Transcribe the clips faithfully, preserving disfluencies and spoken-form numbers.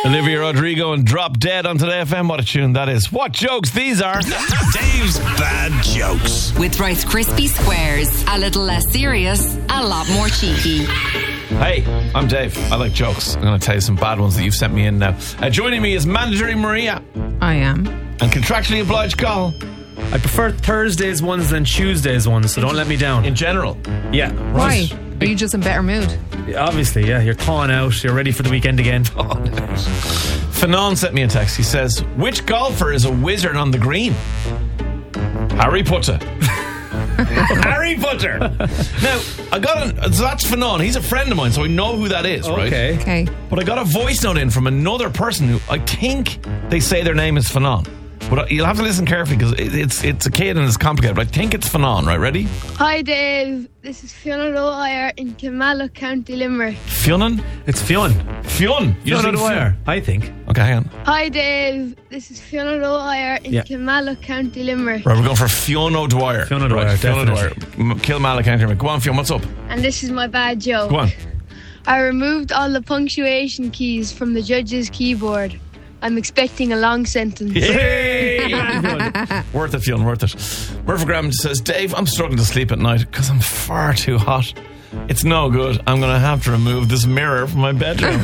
Olivia Rodrigo and Drop Dead on Today F M. What a tune that is. What jokes these are. Dave's Bad Jokes. With Rice Krispie Squares. A little less serious, a lot more cheeky. Hey, I'm Dave. I like jokes. I'm going to tell you some bad ones that you've sent me in now. Uh, joining me is mandatory Maria. I am. And contractually obliged Colin. I prefer Thursdays ones than Tuesdays ones, so don't let me down. In general. Yeah. Why? Are you just in better mood? Obviously, yeah. You're thawing out. You're ready for the weekend again. Fanon sent me a text. He says, which golfer is a wizard on the green? Harry Potter. Harry Potter. Now, I got an, so that's Fanon. He's a friend of mine, so I know who that is, right? Okay. Okay. But I got a voice note in from another person who I think they say their name is Fanon. But you'll have to listen carefully because it, it's it's a kid and it's complicated. But I think it's Fanon, right? Ready? Hi Dave, this is Fiona O'Hire in Kilmallock, County Limerick. Fionn? It's Fionn. Fionn. You Fiona think Dwyer, I think. Okay, hang on. Hi Dave, this is Fiona O'Hire in Yeah. Kilmallock, County Limerick. Right, we're going for Fionn O'Dwyer. Fionn O'Dwyer, right, Fionn definitely. O'Dwyer. Kilmallock, County Limerick. Go on, Fionn, what's up? And this is my bad joke. Go on. I removed all the punctuation keys from the judge's keyboard. I'm expecting a long sentence. Yay! Worth it, Fionn, worth it. Murphy Graham says, Dave, I'm struggling to sleep at night because I'm far too hot. It's no good. I'm going to have to remove this mirror from my bedroom.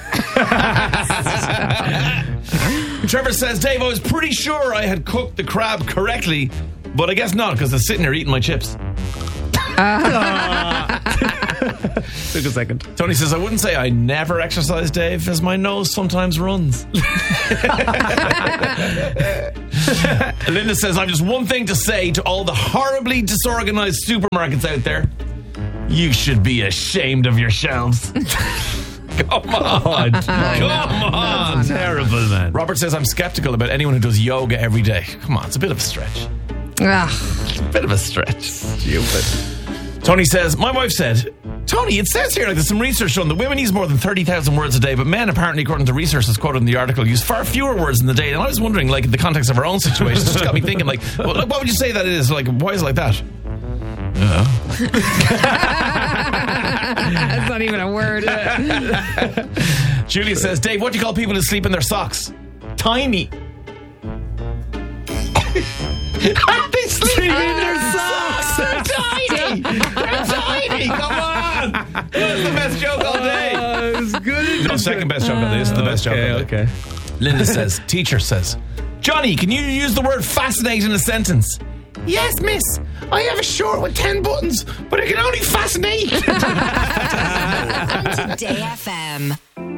Trevor says, Dave, I was pretty sure I had cooked the crab correctly, but I guess not because they're sitting there eating my chips. Took a second. Tony says, I wouldn't say I never exercise, Dave, as my nose sometimes runs. Linda says, I've just one thing to say to all the horribly disorganized supermarkets out there. You should be ashamed of your shelves. Come on. Come on. Terrible, man. Robert says, I'm skeptical about anyone who does yoga every day. Come on, it's a bit of a stretch. Ugh. A bit of a stretch. Stupid. Tony says, my wife said, Tony, it says here like there's some research showing that women use more than thirty thousand words a day, but men, apparently, according to research that's quoted in the article, use far fewer words in the day. And I was wondering, like, in the context of our own situation, it just got me thinking, like, well, like, what would you say that it is? Like, why is it like that? Yeah. That's not even a word. Julia says, Dave, what do you call people who sleep in their socks? Tiny. They sleep in their socks. They're tiny. They're tiny. Come on. That's the best joke all day. Uh, it's good. No, second best joke all day. This is the best joke all day. Okay. Linda says, teacher says, Johnny, can you use the word fascinate in a sentence? Yes, miss. I have a shirt with ten buttons, but it can only fascinate. Today F M.